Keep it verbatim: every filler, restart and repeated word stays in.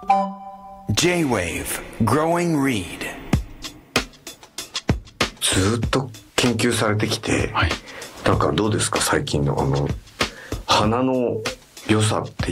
J-Wave Growing Reed。 ずっと研究されてきて、はい、なんかどうですか最近のあの花の良さって